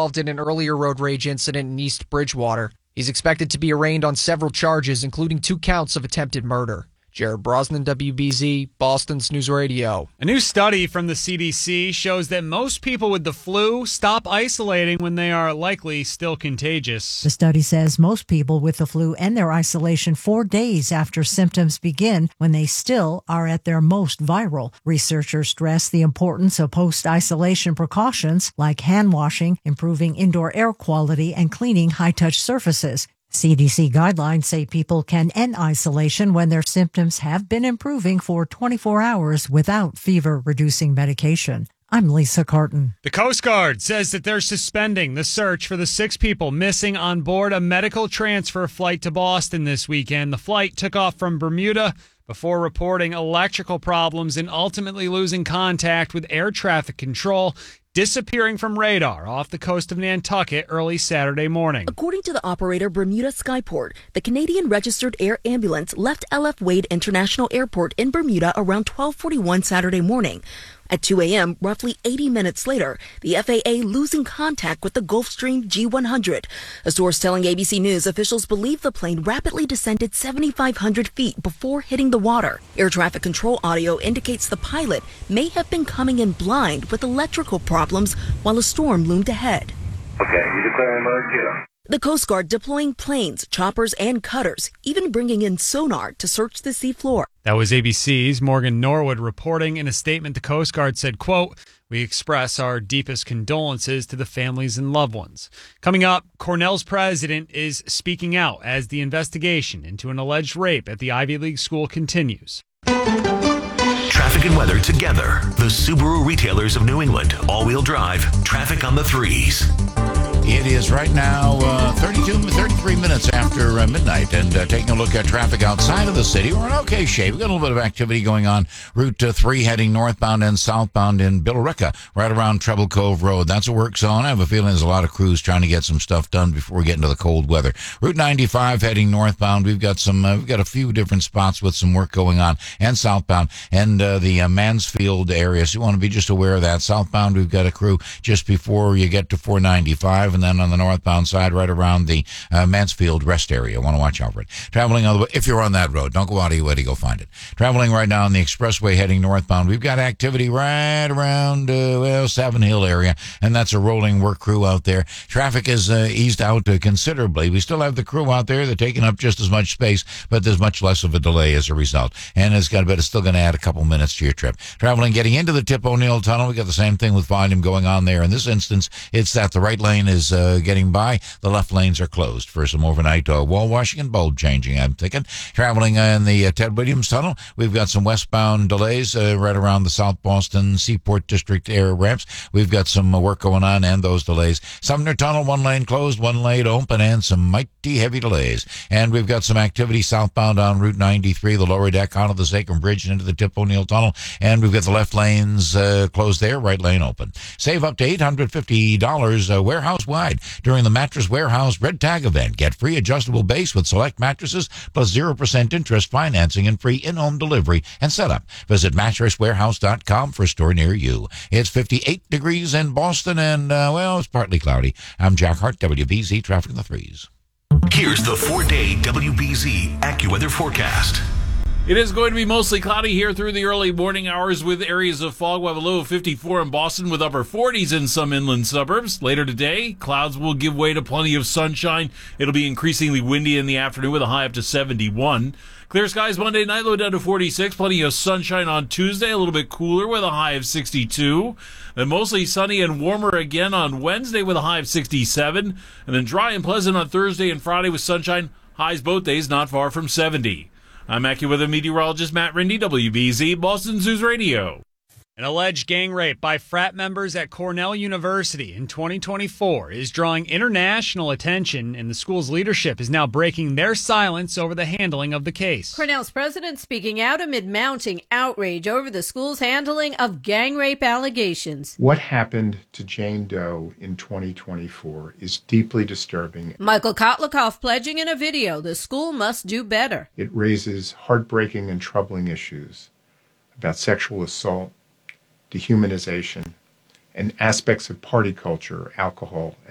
involved in an earlier road rage incident in East Bridgewater. He's expected to be arraigned on several charges, including 2 counts of attempted murder. Jared Brosnan, WBZ, Boston's News Radio. A new study from the CDC shows that most people with the flu stop isolating when they are likely still contagious. The study says most people with the flu end their isolation 4 days after symptoms begin when they still are at their most viral. Researchers stress the importance of post-isolation precautions like hand washing, improving indoor air quality, and cleaning high-touch surfaces. CDC guidelines say people can end isolation when their symptoms have been improving for 24 hours without fever-reducing medication. I'm Lisa Carton. The Coast Guard says that they're suspending the search for the 6 people missing on board a medical transfer flight to Boston this weekend. The flight took off from Bermuda before reporting electrical problems and ultimately losing contact with air traffic control, disappearing from radar off the coast of Nantucket early Saturday morning. According to the operator Bermuda Skyport, the Canadian registered air ambulance left LF Wade International Airport in Bermuda around 12:41 Saturday morning. At 2 a.m., roughly 80 minutes later, the FAA losing contact with the Gulfstream G100. A source telling ABC News officials believe the plane rapidly descended 7,500 feet before hitting the water. Air traffic control audio indicates the pilot may have been coming in blind with electrical problems while a storm loomed ahead. Okay, you declare emergency. The Coast Guard deploying planes, choppers, and cutters, even bringing in sonar to search the seafloor. That was ABC's Morgan Norwood reporting. In a statement, the Coast Guard said, quote, "We express our deepest condolences to the families and loved ones." Coming up, Cornell's president is speaking out as the investigation into an alleged rape at the Ivy League school continues. Traffic and weather together. The Subaru retailers of New England. All-wheel drive. Traffic on the 3s. It is right now 33 minutes after midnight, and taking a look at traffic outside of the city. We're in okay shape. We've got a little bit of activity going on. Route 3 heading northbound and southbound in Billerica, right around Treble Cove Road. That's a work zone. I have a feeling there's a lot of crews trying to get some stuff done before we get into the cold weather. Route 95 heading northbound. We've got a few different spots with some work going on, and southbound, and the Mansfield area. So you want to be just aware of that. Southbound, we've got a crew just before you get to 495. And then on the northbound side, right around the Mansfield rest area. Want to watch out for it. Traveling on the way, if you're on that road, don't go out of your way to go find it. Traveling right now on the expressway heading northbound, we've got activity right around Savin Hill area, and that's a rolling work crew out there. Traffic is eased out considerably. We still have the crew out there. They're taking up just as much space, but there's much less of a delay as a result. And it's still going to add a couple minutes to your trip. Traveling, getting into the Tip O'Neill Tunnel, we got the same thing with volume going on there. In this instance, it's that the right lane is getting by. The left lanes are closed for some overnight wall washing and bulb changing, I'm thinking. Traveling in the Ted Williams Tunnel, we've got some westbound delays right around the South Boston Seaport District air ramps. We've got some work going on and those delays. Sumner Tunnel, one lane closed, one lane open, and some mighty heavy delays. And we've got some activity southbound on Route 93, the lower deck onto the Sacrum Bridge and into the Tip O'Neill Tunnel. And we've got the left lanes closed there, right lane open. Save up to $850 warehouse-wide during the Mattress Warehouse Red Tag event. Get free adjustable base with select mattresses plus 0% interest financing and free in-home delivery and setup. Visit mattresswarehouse.com for a store near you. It's 58 degrees in Boston and, it's partly cloudy. I'm Jack Hart, WBZ Traffic in the 3s. Here's the 4-day WBZ AccuWeather forecast. It is going to be mostly cloudy here through the early morning hours with areas of fog. We'll have a low of 54 in Boston with upper 40s in some inland suburbs. Later today, clouds will give way to plenty of sunshine. It'll be increasingly windy in the afternoon with a high up to 71. Clear skies Monday night, low down to 46. Plenty of sunshine on Tuesday, a little bit cooler with a high of 62. Then mostly sunny and warmer again on Wednesday with a high of 67. And then dry and pleasant on Thursday and Friday with sunshine. Highs both days not far from 70. I'm AccuWeather meteorologist Matt Rindy, WBZ, Boston News Radio. An alleged gang rape by frat members at Cornell University in 2024 is drawing international attention, and the school's leadership is now breaking their silence over the handling of the case. Cornell's president speaking out amid mounting outrage over the school's handling of gang rape allegations. What happened to Jane Doe in 2024 is deeply disturbing. Michael Kotlikoff pledging in a video the school must do better. It raises heartbreaking and troubling issues about sexual assault, dehumanization, and aspects of party culture, alcohol,